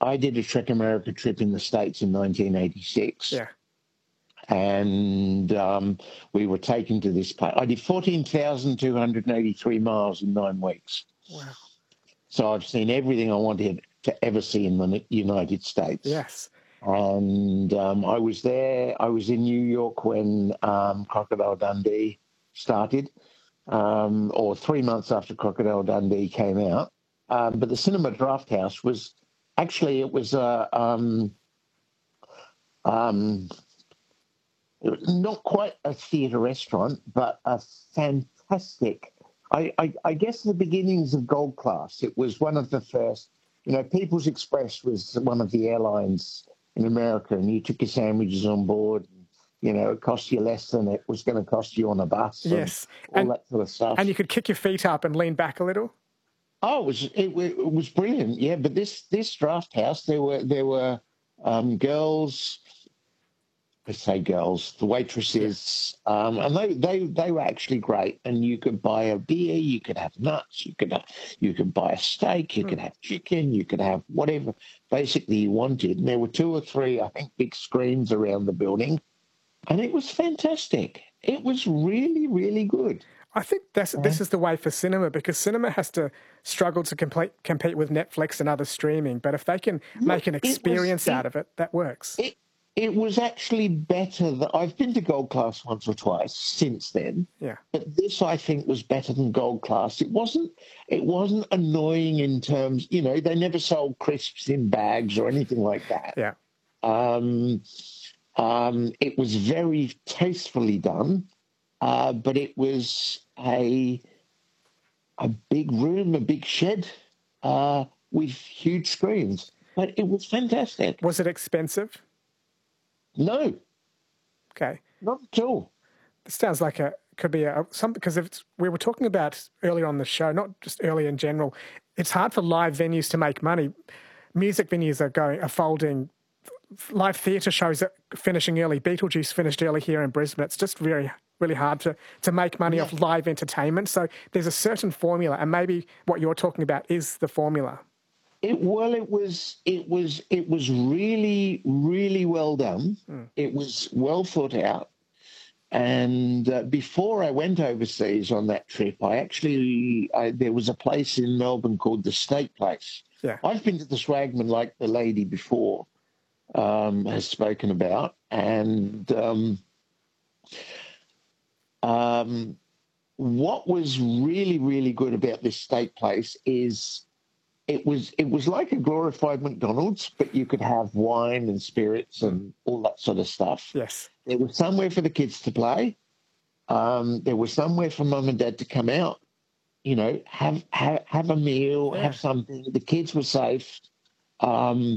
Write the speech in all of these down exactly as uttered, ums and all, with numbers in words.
I did a Trek America trip in the States in nineteen eighty-six. Yeah. And um, we were taken to this place. I did fourteen thousand two hundred eighty-three miles in nine weeks. Wow. So I've seen everything I wanted to ever see in the United States. Yes. And um, I was there. I was in New York when um, Crocodile Dundee started, um, or three months after Crocodile Dundee came out. Um, but the Cinema Draft House was actually, it was a, um, um, not quite a theatre restaurant, but a fantastic, I, I, I guess the beginnings of Gold Class. It was one of the first, you know, People's Express was one of the airlines in America, and you took your sandwiches on board. And, you know, it cost you less than it was going to cost you on a bus. Yes. And all and, that sort of stuff. And you could kick your feet up and lean back a little. Oh, it was it, it was brilliant. Yeah, but this this draft house, there were there were um, girls. I say girls, the waitresses, um, and they, they they were actually great. And you could buy a beer, you could have nuts, you could have, you could buy a steak, you mm. could have chicken, you could have whatever basically you wanted. And there were two or three, I think, big screens around the building, and it was fantastic. It was really, really good. I think that's, this is the way for cinema, because cinema has to struggle to complete, compete with Netflix and other streaming. But if they can make an experience was, it, out of it, that works. It, It was actually better. Than, I've been to Gold Class once or twice since then. Yeah. But this, I think, was better than Gold Class. It wasn't. It wasn't annoying in terms. You know, they never sold crisps in bags or anything like that. Yeah. Um, um, it was very tastefully done, uh, but it was a a big room, a big shed uh, with huge screens. But it was fantastic. Was it expensive? No. Okay. Not at all. This sounds like a could be a something, because if it's, we were talking about earlier on the show, not just earlier in general. It's hard for live venues to make money. Music venues are going are folding. Live theatre shows are finishing early. Beetlejuice finished early here in Brisbane. It's just very really hard to to make money yeah. off live entertainment. So there's a certain formula, and maybe what you're talking about is the formula. It, well, it was it was it was really really well done. Mm. It was well thought out. And uh, before I went overseas on that trip, I actually I, there was a place in Melbourne called the Steak Place. Yeah, I've been to the Swagman, like the lady before um, has spoken about, and um, um, what was really really good about this steak place is. It was it was like a glorified McDonald's, but you could have wine and spirits and all that sort of stuff. Yes. There was somewhere for the kids to play. Um, there was somewhere for mum and dad to come out, you know, have have, have a meal, yeah. have something. The kids were safe. Um,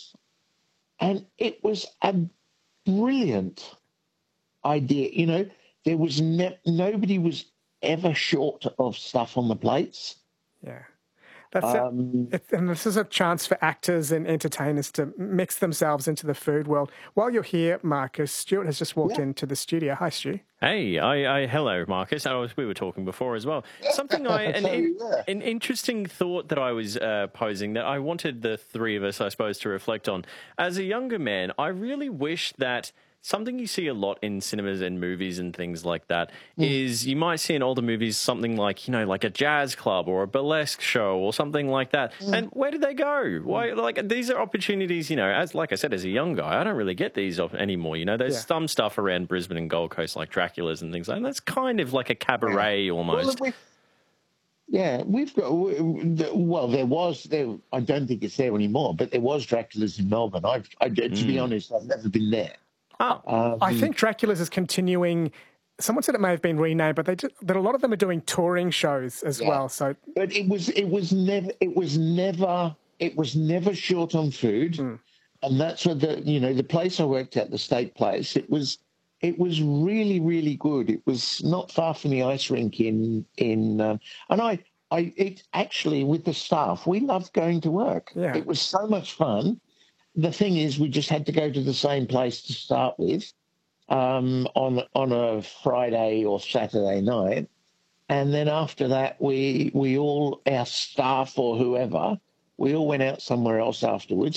and it was a brilliant idea. You know, there was ne- nobody was ever short of stuff on the plates. Yeah. That's um, it. It, and this is a chance for actors and entertainers to mix themselves into the food world. While you're here, Marcus, Stuart has just walked yeah. into the studio. Hi, Stu. Hey, I, I hello, Marcus. I was, we were talking before as well. Something I an, so, yeah. an interesting thought that I was uh, posing that I wanted the three of us, I suppose, to reflect on. As a younger man, I really wish that. Something you see a lot in cinemas and movies and things like that mm. is you might see in older movies something like, you know, like a jazz club or a burlesque show or something like that. Mm. And where do they go? Why, like, these are opportunities, you know, as like I said, as a young guy, I don't really get these anymore. You know, there's yeah. some stuff around Brisbane and Gold Coast like Dracula's and things like that. And that's kind of like a cabaret yeah. almost. Well, yeah, we've got, well, there was, there. I don't think it's there anymore, but there was Dracula's in Melbourne. I've, I, to mm. be honest, I've never been there. Oh, um, I think Dracula's is continuing. Someone said it may have been renamed, but they just, that a lot of them are doing touring shows as yeah. well. So, but it was it was never it was never it was never short on food, mm. and that's what the you know the place I worked at, the Steak Place. It was it was really really good. It was not far from the ice rink in in, um, and I I it actually with the staff we loved going to work. Yeah. It was so much fun. The thing is, we just had to go to the same place to start with um, on on a Friday or Saturday night, and then after that, we we all our staff or whoever we all went out somewhere else afterwards.